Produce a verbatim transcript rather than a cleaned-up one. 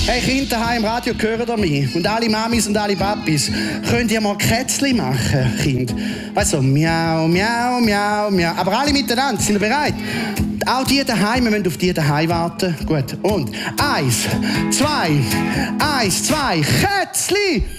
Hey Kinder daheim im Radio, hören ihr mich? Und alle Mamis und alle Papis, könnt ihr mal Kätzchen machen, Kind? Also miau, miau, miau, miau. Aber alle miteinander, sind ihr bereit? Auch die daheim, wir müssen auf die daheim warten. Gut, und eins, zwei, eins, zwei, Kätzchen!